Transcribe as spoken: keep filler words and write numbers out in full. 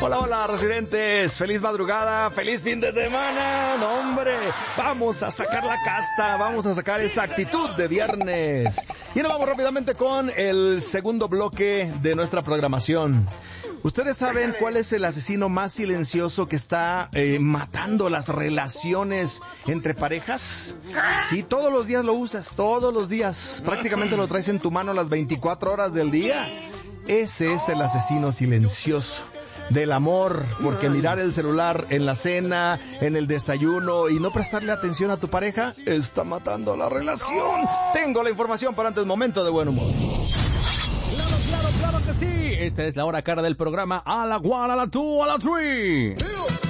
Hola, hola, residentes. Feliz madrugada, feliz fin de semana. No, hombre, vamos a sacar la casta, vamos a sacar esa actitud de viernes. Y nos vamos rápidamente con el segundo bloque de nuestra programación. ¿Ustedes saben cuál es el asesino más silencioso que está eh, matando las relaciones entre parejas? Sí, todos los días lo usas, todos los días. Prácticamente lo traes en tu mano las veinticuatro horas del día. Ese es el asesino silencioso del amor, porque mirar el celular en la cena, en el desayuno y no prestarle atención a tu pareja está matando la relación. Tengo la información para antes momento de buen humor. Claro, claro, claro que sí. Esta es la hora cara del programa. A la one, a la two, a la three.